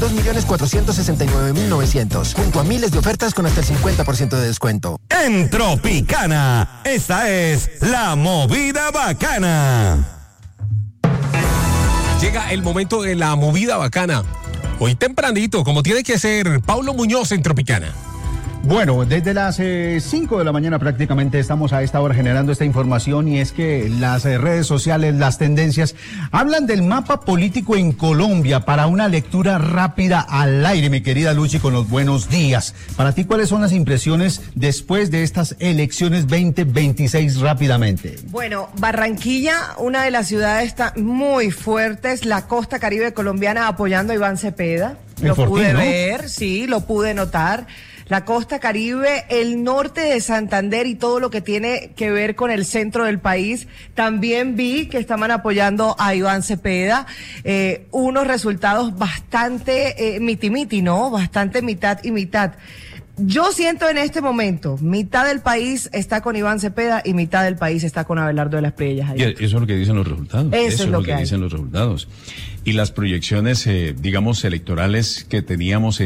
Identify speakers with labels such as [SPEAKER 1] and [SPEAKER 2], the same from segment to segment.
[SPEAKER 1] 2.469.900. Junto a miles de ofertas con hasta el 50% de descuento.
[SPEAKER 2] En Tropicana, esta es la movida bacana.
[SPEAKER 3] Llega el momento de la movida bacana. Hoy tempranito, como tiene que ser, Paulo Muñoz en Tropicana.
[SPEAKER 4] Bueno, desde las 5 de la mañana prácticamente estamos a esta hora generando esta información, y es que las redes sociales, las tendencias, hablan del mapa político en Colombia para una lectura rápida al aire, mi querida Luchi, con los buenos días. Para ti, ¿cuáles son las impresiones después de estas elecciones 2026 rápidamente?
[SPEAKER 5] Bueno, Barranquilla, una de las ciudades muy fuertes, la costa caribe colombiana apoyando a Iván Cepeda. Lo pude ver, sí, lo pude notar. La costa caribe, el norte de Santander y todo lo que tiene que ver con el centro del país. También vi que estaban apoyando a Iván Cepeda. Unos resultados bastante miti-miti, ¿no? Bastante mitad y mitad. Yo siento en este momento, mitad del país está con Iván Cepeda y mitad del país está con Abelardo de las Priellas.
[SPEAKER 6] Y eso es lo que dicen los resultados.
[SPEAKER 5] Eso es lo que
[SPEAKER 6] dicen los resultados. Y las proyecciones, digamos, electorales que teníamos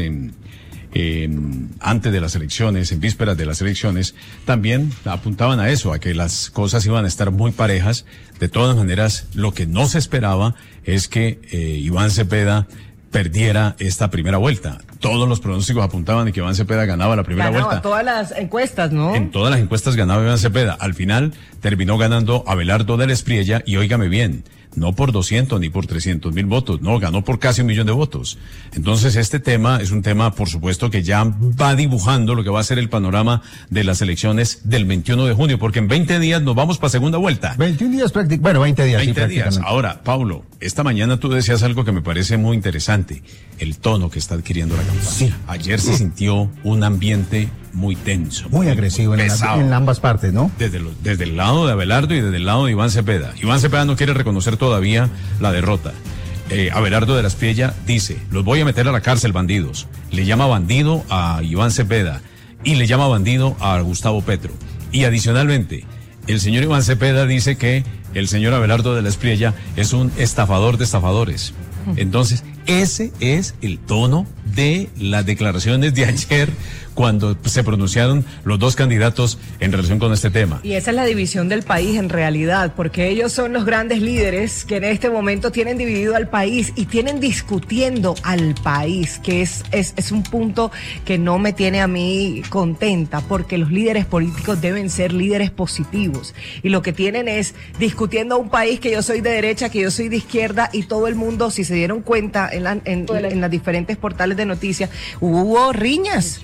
[SPEAKER 6] antes de las elecciones, en vísperas de las elecciones, también apuntaban a eso, a que las cosas iban a estar muy parejas. De todas maneras, lo que no se esperaba es que Iván Cepeda perdiera esta primera vuelta. Todos los pronósticos apuntaban a que Iván Cepeda ganaba la primera vuelta.
[SPEAKER 5] Todas las encuestas, ¿no?
[SPEAKER 6] En todas las encuestas ganaba Iván Cepeda. Al final terminó ganando Abelardo de la Espriella, y óigame bien, no por 200 ni por 300.000 votos, no, ganó por casi 1 millón de votos. Entonces este tema es un tema, por supuesto, que ya va dibujando lo que va a ser el panorama de las elecciones del 21 de junio, porque en 20 días nos vamos para segunda vuelta.
[SPEAKER 4] 21 días prácticamente, bueno, 20 días.
[SPEAKER 6] 20 días. Ahora, Paulo, esta mañana tú decías algo que me parece muy interesante, el tono que está adquiriendo la campaña.
[SPEAKER 4] Sí.
[SPEAKER 6] Ayer se sintió un ambiente muy tenso.
[SPEAKER 4] Muy agresivo en ambas partes, ¿no?
[SPEAKER 6] Desde el lado de Abelardo y desde el lado de Iván Cepeda. Iván Cepeda no quiere reconocer todavía la derrota. Abelardo de la Espriella dice, los voy a meter a la cárcel, bandidos. Le llama bandido a Iván Cepeda y le llama bandido a Gustavo Petro. Y adicionalmente, el señor Iván Cepeda dice que el señor Abelardo de la Espriella es un estafador de estafadores. Entonces, ese es el tono de las declaraciones de ayer cuando se pronunciaron los dos candidatos en relación con este tema.
[SPEAKER 5] Y esa es la división del país en realidad, porque ellos son los grandes líderes que en este momento tienen dividido al país y tienen discutiendo al país, que es un punto que no me tiene a mí contenta, porque los líderes políticos deben ser líderes positivos, y lo que tienen es discutiendo a un país que yo soy de derecha, que yo soy de izquierda, y todo el mundo, si se dieron cuenta en las diferentes portales de noticias, hubo riñas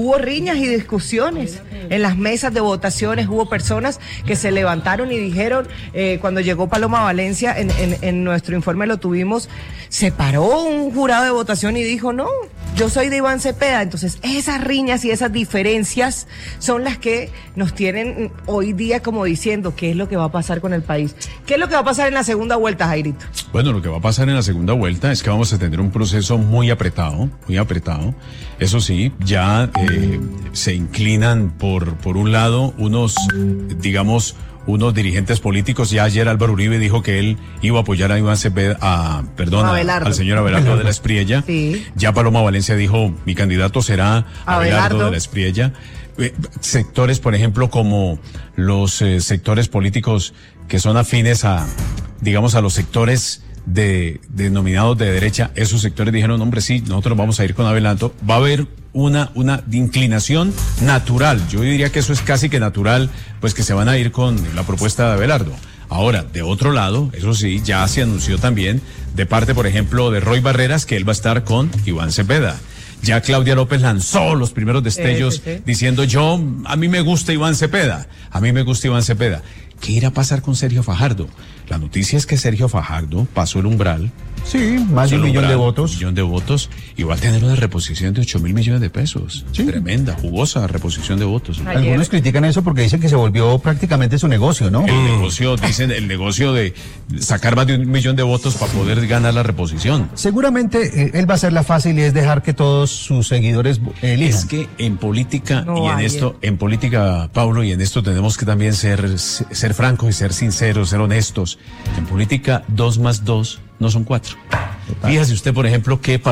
[SPEAKER 5] y discusiones en las mesas de votaciones. Hubo personas que se levantaron y dijeron, cuando llegó Paloma Valencia, en nuestro informe lo tuvimos, se paró un jurado de votación y dijo, no, yo soy de Iván Cepeda. Entonces esas riñas y esas diferencias son las que nos tienen hoy día como diciendo qué es lo que va a pasar con el país. ¿Qué es lo que va a pasar en la segunda vuelta, Jairito?
[SPEAKER 6] Bueno, lo que va a pasar en la segunda vuelta es que vamos a tener un proceso muy apretado. Eso sí, ya se inclinan por un lado unos dirigentes políticos. Ya ayer Álvaro Uribe dijo que él iba a apoyar a Iván Cepeda, al señor Abelardo de la Espriella.
[SPEAKER 5] Sí.
[SPEAKER 6] Ya Paloma Valencia dijo, mi candidato será Abelardo de la Espriella. Sectores, por ejemplo, como los sectores políticos que son afines a los sectores denominados de derecha, esos sectores dijeron, hombre, sí, nosotros vamos a ir con Abelardo. Va a haber una inclinación natural. Yo diría que eso es casi que natural, pues que se van a ir con la propuesta de Abelardo. Ahora, de otro lado, eso sí, ya se anunció también de parte, por ejemplo, de Roy Barreras, que él va a estar con Iván Cepeda. Ya Claudia López lanzó los primeros destellos diciendo, a mí me gusta Iván Cepeda. ¿Qué irá a pasar con Sergio Fajardo? La noticia es que Sergio Fajardo pasó el umbral.
[SPEAKER 4] Sí, más de 1 millón de votos.
[SPEAKER 6] 1 millón de votos, y va a tener una reposición de 8.000 millones de pesos. Sí. Tremenda, jugosa reposición de votos.
[SPEAKER 4] Algunos critican eso porque dicen que se volvió prácticamente su negocio, ¿no?
[SPEAKER 6] El negocio de sacar más de 1 millón de votos para poder ganar la reposición.
[SPEAKER 4] Seguramente él va a hacerla fácil, y es dejar que todos sus seguidores elijan.
[SPEAKER 6] Es que en política, en política, Pablo, y en esto tenemos que también ser francos y ser sinceros, ser honestos. En política, 2 más 2 no son 4. Fíjese usted, por ejemplo, que